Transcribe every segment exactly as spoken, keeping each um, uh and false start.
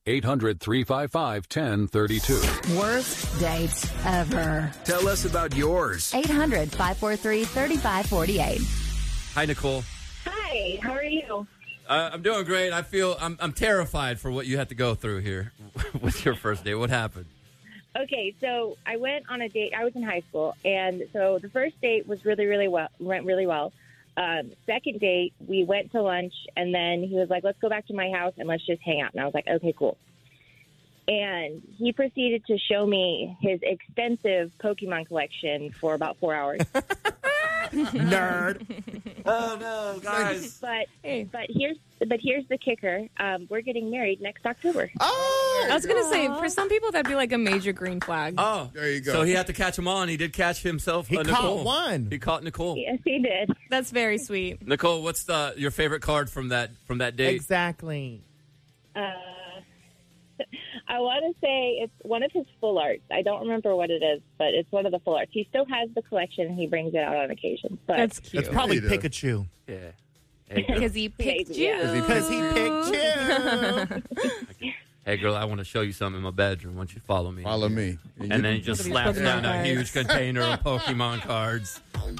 eight hundred, three five five, one zero three two. Worst date ever. Tell us about yours. eight hundred, five four three, three five four eight. Hi, Nicole. Hi, how are you? Uh, I'm doing great. I feel I'm I'm terrified for what you had to go through here with your first date. What happened? Okay, so I went on a date. I was in high school, and so the first date was really, really well. Went really well. Um, second date, we went to lunch, and then he was like, "Let's go back to my house and let's just hang out." And I was like, "Okay, cool." And he proceeded to show me his extensive Pokemon collection for about four hours. Nerd. Oh no, guys! But Hey. but here's but here's the kicker: um, we're getting married next October. Oh, I was going to say, for some people, that'd be like a major green flag. Oh, there you go. So he had to catch him on. He did catch himself. He uh, caught Nicole. one. He caught Nicole. Yes, he did. That's very sweet. Nicole, what's the your favorite card from that from that date? Exactly. Uh, I want to say it's one of his full arts. I don't remember what it is, but it's one of the full arts. He still has the collection. And he brings it out on occasion. But That's cute. It's probably There you go. Pikachu. Yeah. Hey girl. Because he picked Maybe, you. yeah. Because he picked you. Hey, girl, I want to show you something in my bedroom. Why don't you follow me? Follow me. And then he just slaps Pokemon down a cards. huge container of Pokemon cards.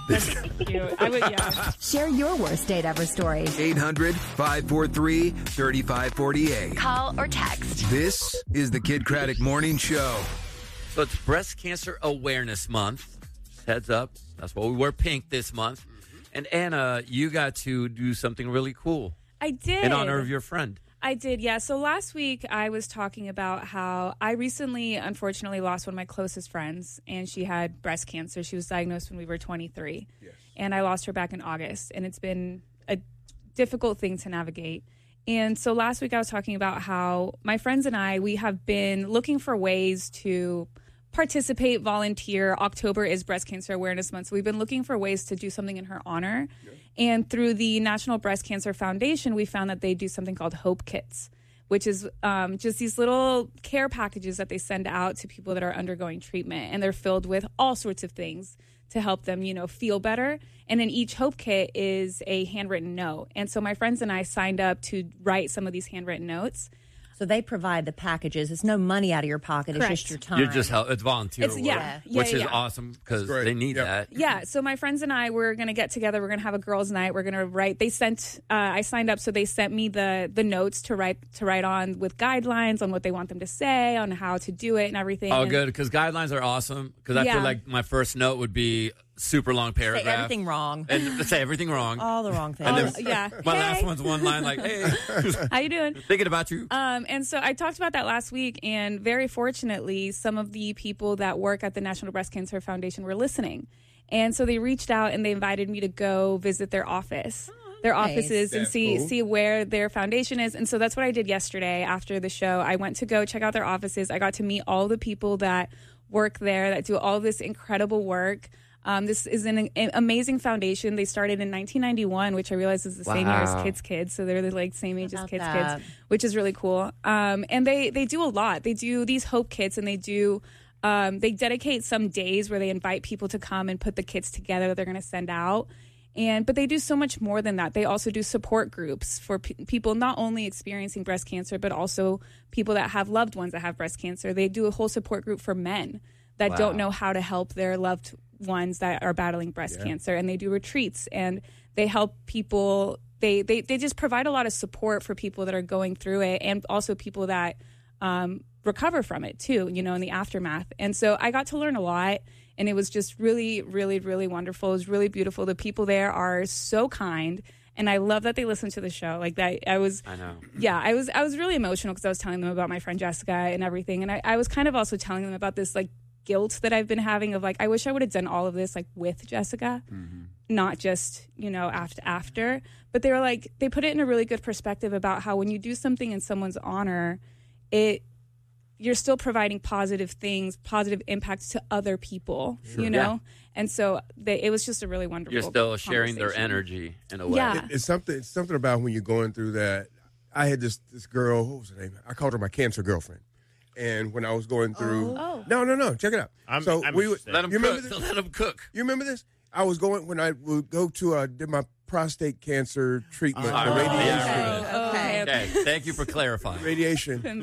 Cute. I would, yeah. Share your worst date ever story. eight hundred, five four three, three five four eight. Call or text. This is the Kid Craddock Morning Show. So it's Breast Cancer Awareness Month. Heads up. That's why we wear pink this month. And Anna, you got to do something really cool I did. in honor of your friend. I did, yeah. So last week I was talking about how I recently, unfortunately, lost one of my closest friends, and she had breast cancer. She was diagnosed when we were twenty-three, yes. And I lost her back in August, and it's been a difficult thing to navigate. And so last week I was talking about how my friends and I, we have been looking for ways to participate, volunteer. October is Breast Cancer Awareness Month, so we've been looking for ways to do something in her honor. Yeah. And through the National Breast Cancer Foundation, we found that they do something called Hope Kits, which is um, just these little care packages that they send out to people that are undergoing treatment. And they're filled with all sorts of things to help them, you know, feel better. And in each Hope Kit is a handwritten note. And so my friends and I signed up to write some of these handwritten notes. So they provide the packages. It's no money out of your pocket. Correct. It's just your time. You're just help, it's volunteer It's- work, yeah. Yeah, which yeah, is yeah. awesome because great. they need Yep. that. Yeah, so my friends and I were going to get together. We're going to have a girls' night. We're going to write. They sent. Uh, I signed up, so they sent me the the notes to write to write on with guidelines on what they want them to say, on how to do it, and everything. Oh, And- good, because guidelines are awesome. Because I Yeah. feel like my first note would be super long Say paragraph. everything wrong. And say everything wrong. All the wrong things. And Oh, then yeah. my Hey. last one's one line like, hey, How you doing? thinking about you. Um, and so I talked about that last week, and very fortunately, some of the people that work at the National Breast Cancer Foundation were listening. And so they reached out and they invited me to go visit their office, their nice. offices, and That's see cool. see where their foundation is. And so that's what I did yesterday after the show. I went to go check out their offices. I got to meet all the people that work there, that do all this incredible work. Um, this is an, an amazing foundation. They started in nineteen ninety-one, which I realize is the same year as Wow. Kids Kids. So they're the like same age as about Kids that? Kids, which is really cool. Um, and they, they do a lot. They do these Hope Kits, and they do um, they dedicate some days where they invite people to come and put the kits together that they're going to send out. And but they do so much more than that. They also do support groups for pe- people not only experiencing breast cancer, but also people that have loved ones that have breast cancer. They do a whole support group for men that Wow. don't know how to help their loved ones that are battling breast Yeah. cancer, and they do retreats, and they help people. They, they they just provide a lot of support for people that are going through it, and also people that um, recover from it too, you know, in the aftermath. And so I got to learn a lot, and it was just really, really, really wonderful. It was really beautiful. The people there are so kind, and I love that they listen to the show. Like that, I was, I know. yeah, I was, I was really emotional because I was telling them about my friend Jessica and everything, and I, I was kind of also telling them about this like guilt that I've been having of like, I wish I would have done all of this like with Jessica, mm-hmm. not just, you know, after after. But they were like, they put it in a really good perspective about how when you do something in someone's honor, it you're still providing positive things, positive impacts to other people, Sure. you know? Yeah. And so they, it was just a really wonderful You're still sharing their conversation. energy in a way. Yeah. It- it's something. It's something about when you're going through that. I had this this girl. What was her name? I called her my cancer girlfriend. And when I was going through, Oh. no, no, no, check it out. I'm- so I'm we would. interested. Let them you remember cook. this? Let them cook. You remember this? I was going when I would go to uh, did my prostate cancer treatment, Oh, the radiation. yeah, I remember Oh, okay. Okay, thank you for clarifying. Radiation.